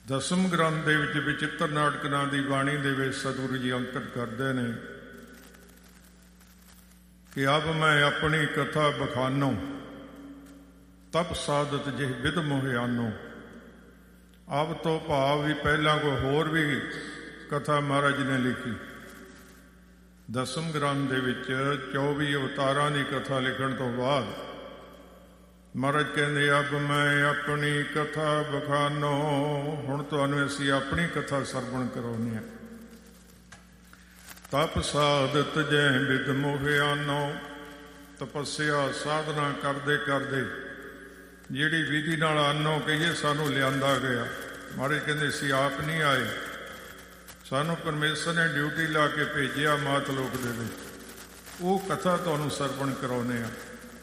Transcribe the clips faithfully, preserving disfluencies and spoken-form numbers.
ਦਸਮ ਗ੍ਰੰਥ ਦੇ ਵਿੱਚ ਵਿਚਿੱਤਰ ਨਾਟਕ ਨਾਂ ਦੀ ਬਾਣੀ ਦੇ ਵਿੱਚ ਸਤਿਗੁਰੂ ਜੀ ਅੰਕਿਤ ਕਰਦੇ ਨੇ ਕਿ ਅਬ ਮੈਂ ਆਪਣੀ ਕਥਾ ਬਖਾਨੋ ਤਪ ਸਾਧਤ ਜਿਹ ਵਿਦ ਮੋਹਿਆਨੋ। ਅਬ ਤੋਂ ਭਾਵ ਵੀ ਪਹਿਲਾਂ ਕੋਈ ਹੋਰ ਵੀ ਕਥਾ ਮਹਾਰਾਜ ਨੇ ਲਿਖੀ। ਦਸਮ ਗ੍ਰੰਥ ਦੇ ਵਿੱਚ ਚੌਵੀ ਅਵਤਾਰਾਂ ਦੀ ਕਥਾ ਲਿਖਣ ਤੋਂ ਬਾਅਦ ਮਹਾਰਾਜ ਕਹਿੰਦੇ ਅਬ ਮੈਂ ਆਪਣੀ ਕਥਾ ਬਖਾਨੋ, ਹੁਣ ਤੁਹਾਨੂੰ ਅਸੀਂ ਆਪਣੀ ਕਥਾ ਸਰਵਣ ਕਰਾਉਂਦੇ ਹਾਂ। ਤਪ ਸਾਧਤ ਜੈ ਵਿਦ ਮੋਹਿਆਨੋ, ਤਪੱਸਿਆ ਸਾਧਨਾ ਕਰਦੇ ਕਰਦੇ ਜਿਹੜੀ ਵਿਧੀ ਨਾਲ ਆਨੋ ਕਹੀਏ ਸਾਨੂੰ ਲਿਆਂਦਾ ਗਿਆ। ਮਹਾਰਾਜ ਕਹਿੰਦੇ ਅਸੀਂ ਆਪ ਨਹੀਂ ਆਏ, ਸਾਨੂੰ ਪਰਮੇਸ਼ਰ ਨੇ ਡਿਊਟੀ ਲਾ ਕੇ ਭੇਜਿਆ ਮਾਤ ਲੋਕ ਦੇ ਵਿੱਚ, ਉਹ ਕਥਾ ਤੁਹਾਨੂੰ ਸਰਵਣ ਕਰਾਉਂਦੇ ਆ।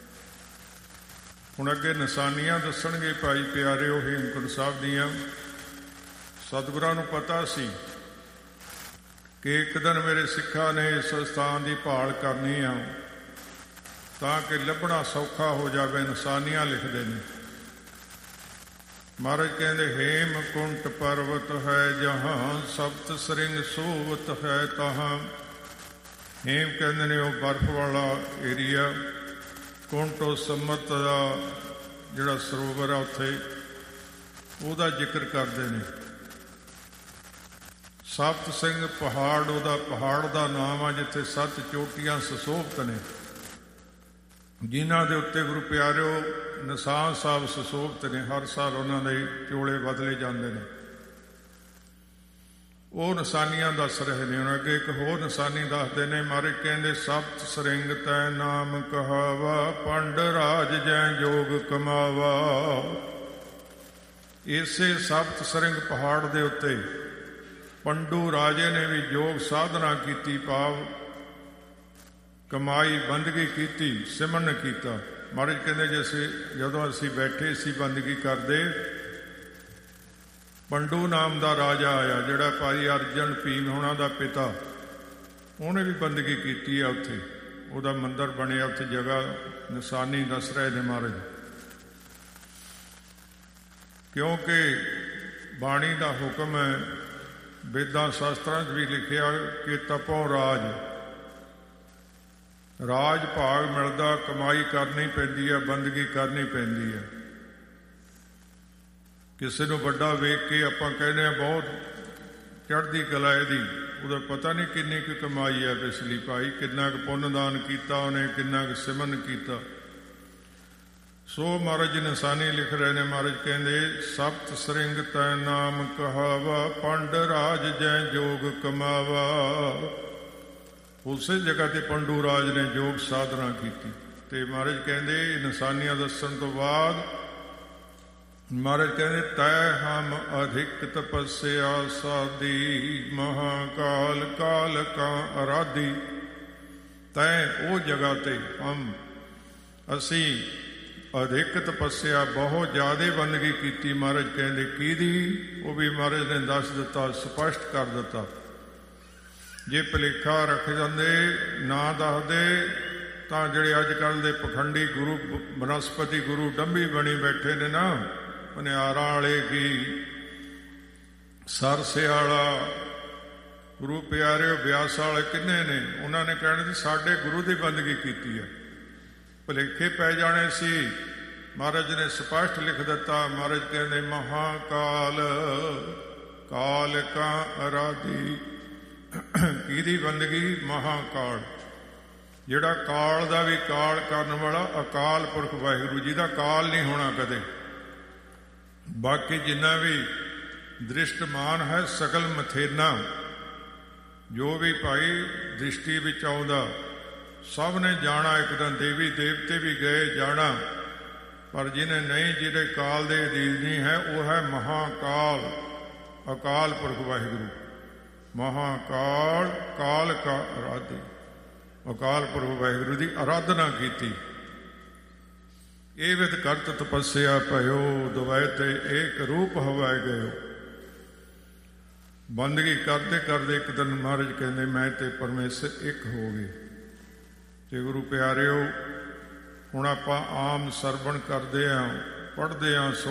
ਹੁਣ ਅੱਗੇ ਨਿਸ਼ਾਨੀਆਂ ਦੱਸਣਗੇ ਭਾਈ ਪਿਆਰਿਓ ਹੇਮਕੁੰਟ ਸਾਹਿਬ ਦੀਆਂ। ਸਤਿਗੁਰਾਂ ਨੂੰ ਪਤਾ ਸੀ ਕਿ ਇੱਕ ਦਿਨ ਮੇਰੇ ਸਿੱਖਾਂ ਨੇ ਇਸ ਸਥਾਨ ਦੀ ਭਾਲ ਕਰਨੀ ਆ ਤਾਂ ਕਿ ਲੱਭਣਾ ਸੌਖਾ ਹੋ ਜਾਵੇ। ਨਿਸ਼ਾਨੀਆਂ ਲਿਖਦੇ ਨੇ। ਮਹਾਰਾਜ ਕਹਿੰਦੇ ਹੇਮਕੁੰਟ ਪਰਵਤ ਹੈ ਜਹਾਂ, ਸਪਤ ਸ੍ਰਿੰਗ ਸੋਵਤ ਹੈ ਤਹਾਂ। ਹੇਮ ਕਹਿੰਦੇ ਨੇ ਉਹ ਬਰਫ ਵਾਲਾ ਏਰੀਆ, ਕੁੰਟੋ ਸੰਮਤ ਦਾ ਜਿਹੜਾ ਸਰੋਵਰ ਆ ਉੱਥੇ ਉਹਦਾ ਜ਼ਿਕਰ ਕਰਦੇ ਨੇ। ਸਪਤ ਸਿੰਘ ਪਹਾੜ ਉਹਦਾ ਪਹਾੜ ਦਾ ਨਾਮ ਆ ਜਿੱਥੇ ਸੱਤ ਚੋਟੀਆਂ ਸੁਸ਼ੋਭਤ ਨੇ, ਜਿਨ੍ਹਾਂ ਦੇ ਉੱਤੇ ਗੁਰੂ ਪਿਆਰਿਓ ਨਿਸ਼ਾਨ ਸਾਹਿਬ ਸੁਸ਼ੋਭਤ ਨੇ। ਹਰ ਸਾਲ ਉਹਨਾਂ ਦੇ ਚੋਲੇ ਬਦਲੇ ਜਾਂਦੇ ਨੇ। ਉਹ ਨਿਸ਼ਾਨੀਆਂ ਦੱਸ ਰਹੇ ਨੇ। ਉਹਨਾਂ ਅੱਗੇ ਇੱਕ ਹੋਰ ਨਿਸ਼ਾਨੀ ਦੱਸਦੇ ਨੇ। ਮਹਾਰਾਜ ਕਹਿੰਦੇ ਸਪਤ ਸ੍ਰਿੰਗ ਤੈ ਨਾਮ ਕਹਾਵਾ, ਪੰਡ ਰਾਜ ਜੈ ਜੋਗ ਕਮਾਵਾ। ਇਸੇ ਸਪਤ ਸ੍ਰਿੰਗ ਪਹਾੜ ਦੇ ਉੱਤੇ ਪੰਡੂ ਰਾਜੇ ਨੇ ਵੀ ਯੋਗ ਸਾਧਨਾ ਕੀਤੀ, ਭਾਵ ਕਮਾਈ, ਬੰਦਗੀ ਕੀਤੀ, ਸਿਮਰਨ ਕੀਤਾ। ਮਹਾਰਾਜ ਕਹਿੰਦੇ ਜੇ ਅਸੀਂ ਜਦੋਂ ਅਸੀਂ ਬੈਠੇ ਸੀ ਬੰਦਗੀ ਕਰਦੇ, ਪੰਡੂ ਨਾਮ ਦਾ ਰਾਜਾ ਆਇਆ ਜਿਹੜਾ ਭਾਈ ਅਰਜਨ ਭੀਮ ਹੋਣਾ ਦਾ ਪਿਤਾ, ਉਹਨੇ ਵੀ ਬੰਦਗੀ ਕੀਤੀ ਆ ਉੱਥੇ। ਉਹਦਾ ਮੰਦਿਰ ਬਣਿਆ ਉੱਥੇ, ਜਗ੍ਹਾ ਨਿਸ਼ਾਨੀ ਦੱਸ ਰਹੇ ਨੇ ਮਹਾਰਾਜ। ਕਿਉਂਕਿ ਬਾਣੀ ਦਾ ਹੁਕਮ ਹੈ, ਵੇਦਾਂ ਸ਼ਾਸਤਰਾਂ 'ਚ ਵੀ ਲਿਖਿਆ ਕਿ ਤਪੋ ਰਾਜ, ਰਾਜ ਭਾਗ ਮਿਲਦਾ, ਕਮਾਈ ਕਰਨੀ ਪੈਂਦੀ ਹੈ, ਬੰਦਗੀ ਕਰਨੀ ਪੈਂਦੀ ਹੈ। ਕਿਸੇ ਨੂੰ ਵੱਡਾ ਵੇਖ ਕੇ ਆਪਾਂ ਕਹਿੰਦੇ ਹਾਂ ਬਹੁਤ ਚੜ੍ਹਦੀ ਕਲਾ ਇਹਦੀ, ਉਹਦਾ ਪਤਾ ਨਹੀਂ ਕਿੰਨੀ ਕੁ ਕਮਾਈ ਹੈ ਪਿਛਲੀ, ਭਾਈ ਕਿੰਨਾ ਕੁ ਪੁੰਨਦਾਨ ਕੀਤਾ ਉਹਨੇ, ਕਿੰਨਾ ਕੁ ਸਿਮਰਨ ਕੀਤਾ। ਸੋ ਮਹਾਰਾਜ ਜੀ ਨਿਸ਼ਾਨੀ ਲਿਖ ਰਹੇ ਨੇ। ਮਹਾਰਾਜ ਕਹਿੰਦੇ ਸਪਤ ਸ੍ਰਿੰਗ ਤੈ ਨਾਮ ਕਹਾਵਾ, ਪੰਡ ਰਾਜ ਜੈ ਜੋਗ ਕਮਾਵਾ। ਉਸੇ ਜਗ੍ਹਾ ਤੇ ਪੰਡੂ ਰਾਜ ਨੇ ਯੋਗ ਸਾਧਨਾ ਕੀਤੀ। ਤੇ ਮਹਾਰਾਜ ਕਹਿੰਦੇ ਨਿਸ਼ਾਨੀਆਂ ਦੱਸਣ ਤੋਂ ਬਾਅਦ ਮਹਾਰਾਜ ਕਹਿੰਦੇ ਤੈ ਹਮ ਅਧਿਕ ਤਪੱਸਿਆ ਸਾਧੀ, ਮਹਾਕਾਲ ਕਾਲ ਕਾ ਅਰਾਧੀ। ਤੈ ਉਹ ਜਗ੍ਹਾ ਤੇ ਹਮ ਅਸੀਂ ਅਧਿਕ ਤਪੱਸਿਆ, ਬਹੁਤ ਜ਼ਿਆਦਾ ਬੰਦਗੀ ਕੀਤੀ। ਮਹਾਰਾਜ ਕਹਿੰਦੇ ਕਿਹਦੀ? ਉਹ ਵੀ ਮਹਾਰਾਜ ਨੇ ਦੱਸ ਦਿੱਤਾ, ਸਪਸ਼ਟ ਕਰ ਦਿੱਤਾ। ਜੇ ਭੁਲੇਖਾ ਰੱਖ ਜਾਂਦੇ, ਨਾ ਦੱਸਦੇ, ਤਾਂ ਜਿਹੜੇ ਅੱਜ ਕੱਲ੍ਹ ਦੇ ਪਖੰਡੀ ਗੁਰੂ ਬਨਸਪਤੀ ਗੁਰੂ ਡੰਬੀ ਬਣੀ ਬੈਠੇ ਨੇ ਨਾ, ਮਨਿਆਰਾਂ ਵਾਲੇ ਕੀ ਸਰਸਿਆਲਾ ਗੁਰੂ ਪਿਆਰਿਓ ਬਿਆਸ ਵਾਲੇ ਕਿੰਨੇ ਨੇ, ਉਹਨਾਂ ਨੇ ਕਹਿਣਾ ਸੀ ਸਾਡੇ ਗੁਰੂ ਦੀ ਬੰਦਗੀ ਕੀਤੀ ਹੈ। ਭੁਲੇਖੇ ਪੈ ਜਾਣੇ ਸੀ। ਮਹਾਰਾਜ ਨੇ ਸਪਸ਼ਟ ਲਿਖ ਦਿੱਤਾ। ਮਹਾਰਾਜ ਕਹਿੰਦੇ ਮਹਾਕਾਲ ਕਾਲ ਕਾ ਅਰਾਧੀ। ਕਿਹਦੀ ਬੰਦਗੀ? ਮਹਾਕਾਲ, ਜਿਹੜਾ ਕਾਲ ਦਾ ਵੀ ਕਾਲ ਕਰਨ ਵਾਲਾ ਅਕਾਲ ਪੁਰਖ ਵਾਹਿਗੁਰੂ ਜੀ ਦਾ ਕਾਲ ਨਹੀਂ ਹੋਣਾ ਕਦੇ। ਬਾਕੀ ਜਿੰਨਾ ਵੀ ਦ੍ਰਿਸ਼ਟਮਾਨ ਹੈ ਸਕਲ ਮਥੇਨਾ, ਜੋ ਵੀ ਭਾਈ ਦ੍ਰਿਸ਼ਟੀ ਵਿੱਚ ਆਉਂਦਾ, ਸਭ ਨੇ ਜਾਣਾ। ਇੱਕ ਦਿਨ ਦੇਵੀ ਦੇਵਤੇ ਵੀ ਗਏ ਜਾਣਾ, ਪਰ ਜਿਹਨੇ ਨਹੀਂ, ਜਿਹਦੇ ਕਾਲ ਦੇ ਅਧੀਨ ਨਹੀਂ ਹੈ, ਉਹ ਹੈ ਮਹਾਕਾਲ, ਅਕਾਲ ਪੁਰਖ ਵਾਹਿਗੁਰੂ। ਮਹਾਕਾਲ ਕਾਲ ਕਾ ਅਰਾਧੀ, ਅਕਾਲ ਪੁਰਖ ਵਾਹਿਗੁਰੂ ਦੀ ਅਰਾਧਨਾ ਕੀਤੀ। ਇਹ ਵਿਦ ਕਰਤ ਤਪੱਸਿਆ ਭਇਓ, ਦਵਾਏ ਤੇ ਏਕ ਰੂਪ ਹਵਾਏ ਗਇਓ। ਬੰਦਗੀ ਕਰਦੇ ਕਰਦੇ ਇੱਕ ਦਿਨ ਮਹਾਰਾਜ ਕਹਿੰਦੇ ਮੈਂ ਤੇ ਪਰਮੇਸ਼ਰ ਇੱਕ ਹੋ ਗਏ। ਤੇ ਗੁਰੂ ਪਿਆਰਿਓ ਹੁਣ ਆਪਾਂ ਆਮ ਸਰਵਣ ਕਰਦੇ ਹਾਂ, ਪੜ੍ਹਦੇ ਹਾਂ।